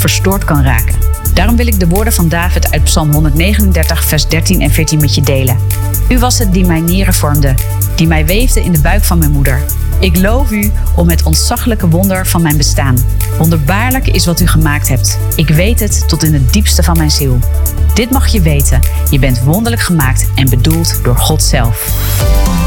verstoord kan raken. Daarom wil ik de woorden van David uit Psalm 139, vers 13 en 14 met je delen. U was het die mijn nieren vormde, die mij weefde in de buik van mijn moeder. Ik loof u om het ontzaglijke wonder van mijn bestaan. Wonderbaarlijk is wat u gemaakt hebt. Ik weet het tot in het diepste van mijn ziel. Dit mag je weten. Je bent wonderlijk gemaakt en bedoeld door God zelf.